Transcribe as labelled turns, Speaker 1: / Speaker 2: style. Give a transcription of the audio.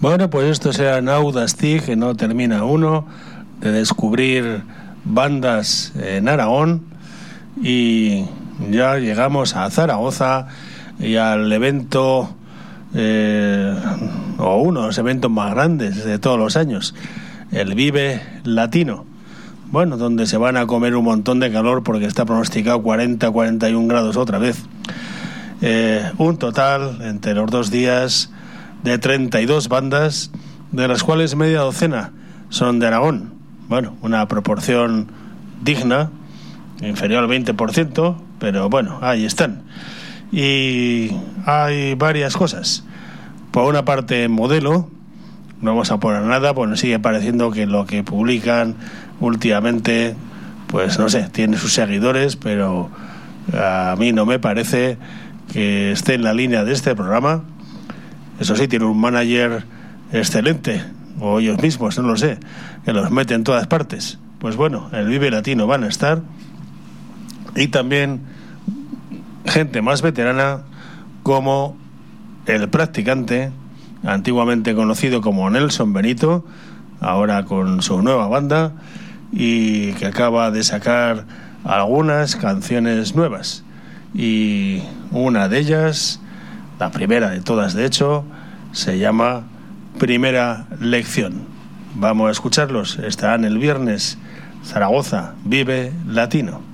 Speaker 1: Bueno, pues esto será Naudastig, que no termina uno, de descubrir bandas en Aragón, y ya llegamos a Zaragoza y al evento, o uno de los eventos más grandes de todos los años, el Vive Latino. Bueno, donde se van a comer un montón de calor porque está pronosticado 40-41 grados otra vez. Un total, entre los 2 días, de 32 bandas, de las cuales media docena son de Aragón. Bueno, una proporción digna, inferior al 20%, pero bueno, ahí están. Y hay varias cosas. Por una parte, Modelo, no vamos a poner nada, pues nos sigue pareciendo que lo que publican últimamente, pues no sé, tiene sus seguidores, pero a mí no me parece que esté en la línea de este programa. Eso sí, tiene un manager excelente, o ellos mismos, no lo sé, que los mete en todas partes. Pues bueno, el Vive Latino van a estar, y también gente más veterana como El Practicante, antiguamente conocido como Nelson Benito, ahora con su nueva banda, y que acaba de sacar algunas canciones nuevas, y una de ellas, la primera de todas de hecho, se llama Primera Lección. Vamos a escucharlos. Estarán el viernes. Zaragoza Vive Latino.